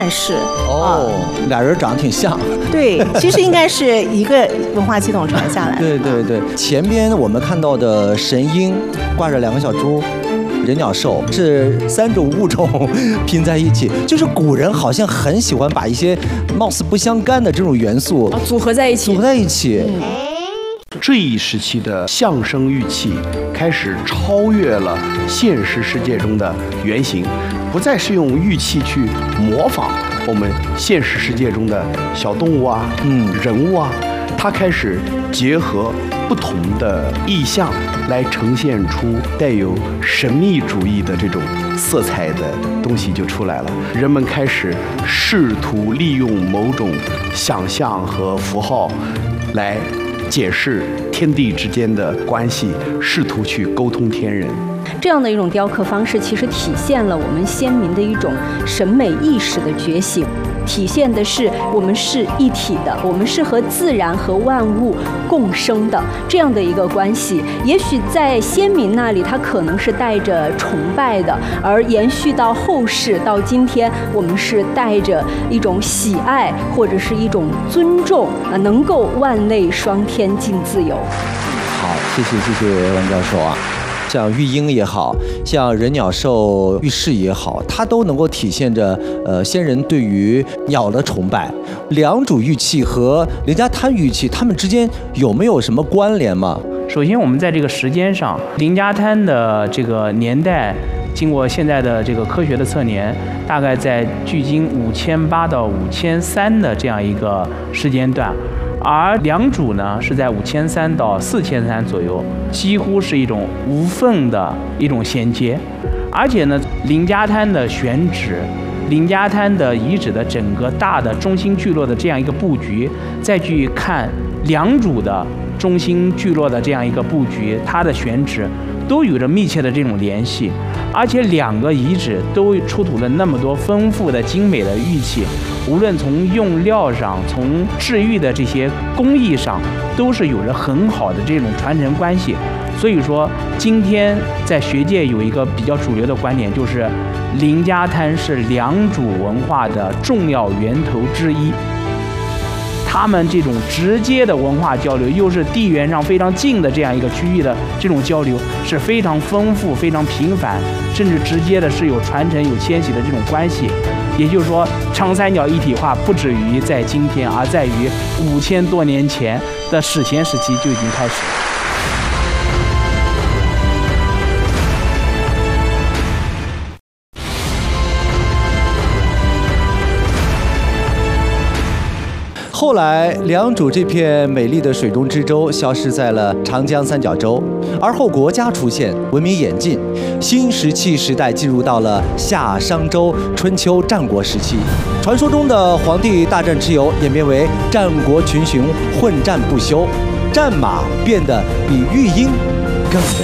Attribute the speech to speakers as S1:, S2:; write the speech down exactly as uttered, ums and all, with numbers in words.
S1: 是
S2: 哦，
S1: 啊、
S2: 俩人长得挺像。
S1: 对，其实应该是一个文化系统传下来的。
S2: 对对对，前边我们看到的神鹰挂着两个小猪。人鸟兽是三种物种拼在一起，就是古人好像很喜欢把一些貌似不相干的这种元素、
S1: 哦、组合在一起，
S2: 组合在一起。
S1: 嗯，
S3: 这一时期的相声玉器开始超越了现实世界中的原型，不再是用玉器去模仿我们现实世界中的小动物啊、
S2: 嗯、
S3: 人物啊，它开始结合不同的意象来呈现出带有神秘主义的这种色彩的东西就出来了。人们开始试图利用某种想象和符号来解释天地之间的关系，试图去沟通天人。
S4: 这样的一种雕刻方式，其实体现了我们先民的一种审美意识的觉醒，体现的是我们是一体的，我们是和自然和万物共生的这样的一个关系。也许在先民那里，它可能是带着崇拜的，而延续到后世，到今天，我们是带着一种喜爱或者是一种尊重啊，能够万类双天尽自由。
S2: 好，谢谢谢谢王教授啊。像玉鹰也好，像人鸟兽玉饰也好，它都能够体现着呃先人对于鸟的崇拜。良渚玉器和凌家滩玉器，它们之间有没有什么关联吗？
S5: 首先，我们在这个时间上，凌家滩的这个年代，经过现在的这个科学的测年，大概在距今五千八到五千三的这样一个时间段。而良渚呢是在五千三到四千三左右，几乎是一种无缝的一种衔接。而且呢，凌家滩的选址、凌家滩的遗址的整个大的中心聚落的这样一个布局，再去看良渚的中心聚落的这样一个布局，它的选址都有着密切的这种联系。而且两个遗址都出土了那么多丰富的精美的玉器，无论从用料上，从制玉的这些工艺上，都是有着很好的这种传承关系。所以说，今天在学界有一个比较主流的观点，就是凌家滩是良渚文化的重要源头之一。他们这种直接的文化交流，又是地缘上非常近的这样一个区域的这种交流，是非常丰富、非常频繁，甚至直接的是有传承、有迁徙的这种关系。也就是说，长三角一体化不止于在今天，而在于五千多年前的史前时期就已经开始。
S2: 后来，良渚这片美丽的水中之洲消失在了长江三角洲，而后国家出现，文明演进，新石器时代进入到了夏商周春秋战国时期。传说中的皇帝大战蚩尤演变为战国群雄混战不休，战马变得比玉鹰更